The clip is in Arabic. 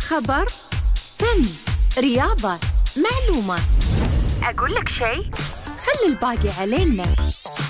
خبر، فن، رياضة، معلومة. أقول لك شيء؟ خلي الباقي علينا.